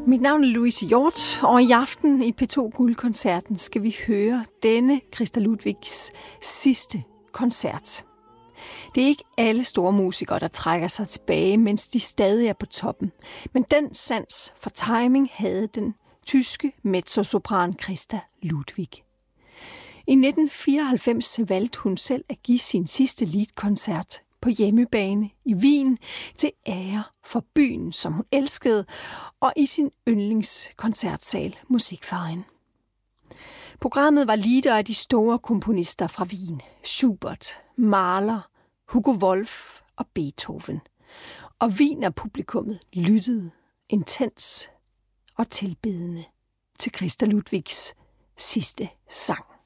Mit navn er Louise Hjort, og i aften i P2 Guldkoncerten skal vi høre denne Christa Ludwigs sidste koncert. Det er ikke alle store musikere, der trækker sig tilbage, mens de stadig er på toppen. Men den sans for timing havde den tyske mezzosopran Christa Ludwig. I 1994 valgte hun selv at give sin sidste liedkoncert på hjemmebane i Wien til ære for byen, som hun elskede, og i sin yndlingskoncertsal Musikverein. Programmet var lieder af de store komponister fra Wien: Schubert, Mahler, Hugo Wolf og Beethoven. Og Wiener-publikummet lyttede intens og tilbedende til Christa Ludwigs sidste sang.